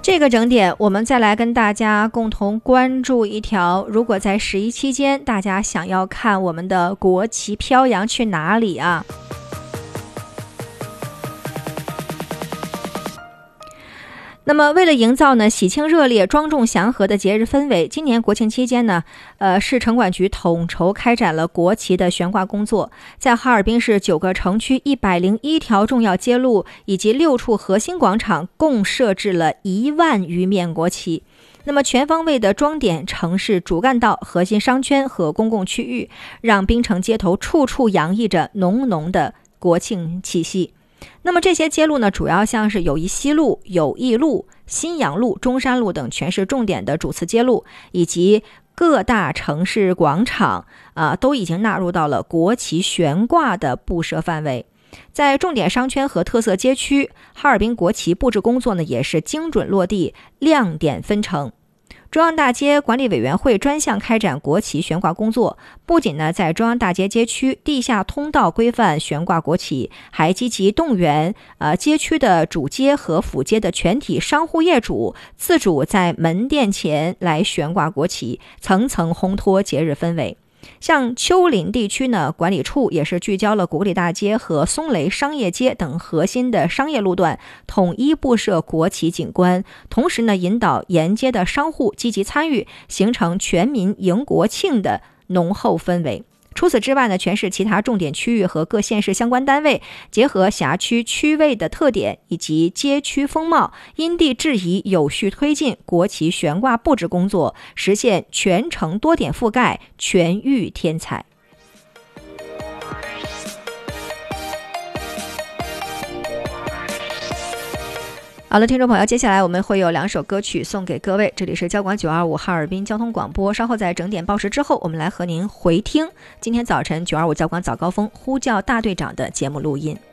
这个整点，我们再来跟大家共同关注一条，如果在11期间，大家想要看我们的国旗飘扬去哪里啊？那么为了营造呢喜庆热烈、庄重祥和的节日氛围，今年国庆期间呢，市城管局统筹开展了国旗的悬挂工作，在哈尔滨市9个城区101条重要街路以及6处核心广场共设置了1万余面国旗。那么全方位的装点城市主干道、核心商圈和公共区域，让滨城街头处处洋溢着浓浓的国庆气息。那么这些街路呢，主要像是友谊西路、友谊路、新阳路、中山路等全市重点的主次街路，以及各大城市广场都已经纳入到了国旗悬挂的布设范围。在重点商圈和特色街区，哈尔滨国旗布置工作呢也是精准落地、亮点纷呈。中央大街管理委员会专项开展国旗悬挂工作，不仅呢在中央大街街区地下通道规范悬挂国旗，还积极动员街区的主街和辅街的全体商户业主自主在门店前来悬挂国旗，层层烘托节日氛围。像丘陵地区呢，管理处也是聚焦了古里大街和松雷商业街等核心的商业路段，统一布设国旗景观，同时呢，引导沿街的商户积极参与，形成全民迎国庆的浓厚氛围。除此之外呢，全市其他重点区域和各县市相关单位结合辖区区位的特点以及街区风貌，因地制宜有序推进国旗悬挂布置工作，实现全城多点覆盖、全域添彩。好了，听众朋友，接下来我们会有2首歌曲送给各位，这里是交广925哈尔滨交通广播，稍后在整点报时之后，我们来和您回听今天早晨925交广早高峰呼叫大队长的节目录音。